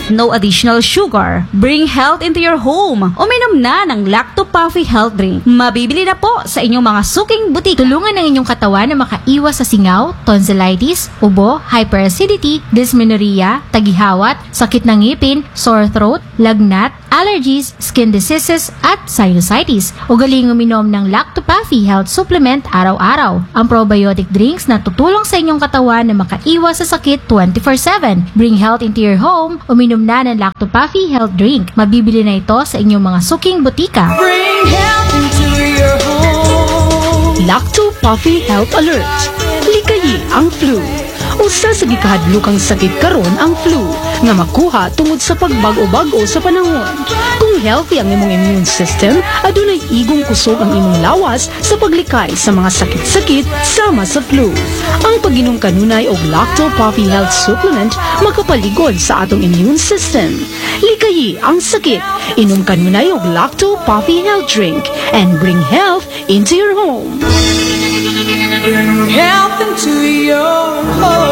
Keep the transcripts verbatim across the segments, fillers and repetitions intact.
no additional sugar. Bring health into your home. Uminom na ng Lacto Puffy Health Drink. Mabibili na po sa inyong mga suking butik. Tulungan ng inyong katawan na makaiwas sa singaw, tonsillitis, ubo, hyperacidity, dysmenorrhea, tagihawat, sakit ng ngipin, sore throat, lagnat, allergies, skin diseases, at sinusitis. Ugaling uminom ng Lacto Puffy Health Supplement araw-araw. Ang probiotic drinks na tutulong sa inyong katawan na makaiwas sa sakit twenty-four seven. Bring health into your home. Uminom na ng Lacto Puffy Health Drink. Mabibili na ito sa inyong mga suking butika. Bring health into your home. Lacto Puffy Health Alert. Likayi ang flu. Usa sa gikahadlokang sakit karon ang flu nga makuha tungod sa pagbag-o-bag-o sa panahon. Kung healthy ang imong immune system, adunay igong kusog ang imong lawas sa paglikay sa mga sakit-sakit sama sa flu. Ang pag-inom kanunay og Lacto Puffy Health Supplement makapaligod sa atong immune system. Likayi ang sakit. Inom kanunay og Lacto Puffy Health Drink and bring health into your home. Bring health into your home.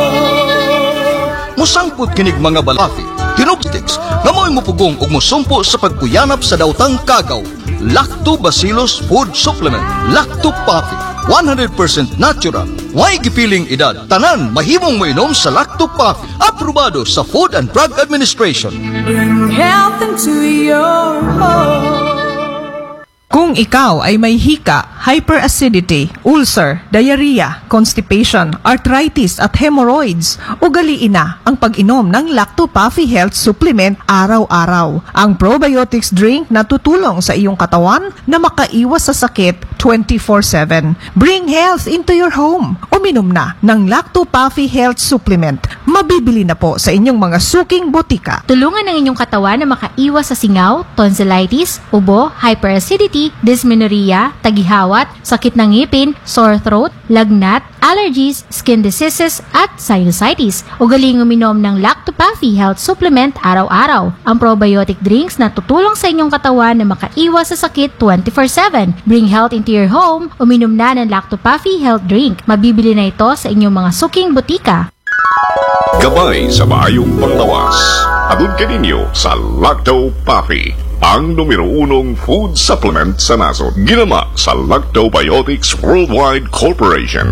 Musangput kinig mga balafi, kinubsticks, nga mo'y mupugong ug musumpo sa pagpuyanap sa dautang kagaw. Lactobacillus Food Supplement, Lacto Puffy, one hundred percent natural. Way gipiling edad, tanan mahimong mainom sa Lacto Puffy. Aprobado sa Food and Drug Administration. Bring health into your home. Kung ikaw ay may hika, hyperacidity, ulcer, diarrhea, constipation, arthritis at hemorrhoids, ugaliin na ang pag-inom ng Lacto Puffy Health Supplement araw-araw. Ang probiotics drink na tutulong sa iyong katawan na makaiwas sa sakit twenty-four seven. Bring health into your home. Uminom na ng Lacto Puffy Health Supplement. Mabibili na po sa inyong mga suking botika. Tulungan ng inyong katawan na makaiwas sa singaw, tonsillitis, ubo, hyperacidity, dysmenorrhea, tagihawat, sakit ng ngipin, sore throat, lagnat, allergies, skin diseases, at sinusitis. Ugaling uminom ng Lacto Puffy Health Supplement araw-araw. Ang probiotic drinks na tutulong sa inyong katawan na makaiwas sa sakit twenty-four seven. Bring health into your home. Uminom na ng Lacto Puffy Health Drink. Mabibili na ito sa inyong mga suking butika. Gabay sa maayong panglawas. Adun kaninyo sa Lacto Puffy, ang numero unong food supplement sa nasod. Ginama sa Lactobiotics Worldwide Corporation.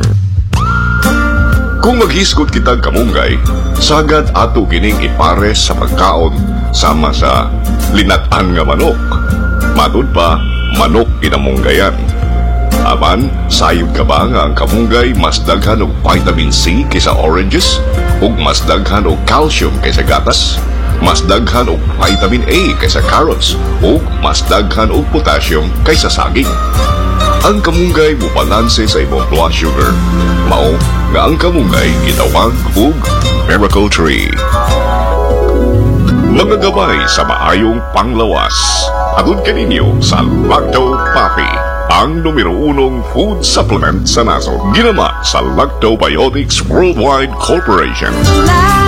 Kung maghisgot kitang kamunggay, sagad ato gining ipares sa pagkaon sama sa linatan nga manok. Matud pa, manok kinamunggayan. Aman, sayod ka ba nga ang kamunggay mas daghan og vitamin C kaysa oranges? Ug mas daghan og calcium kaysa gatas? Mas daghan og vitamin A kaysa carrots? Ug mas daghan og potassium kaysa saging? Ang kamunggay mubalanse sa imong blood sugar. Mao nga ang kamunggay gitawag og miracle tree. Magagabay sa maayong panglawas. Adun kaninyo sa Lacto Puffy, ang numero unong food supplement sa nasod. Ginama sa Lactobiotics Worldwide Corporation.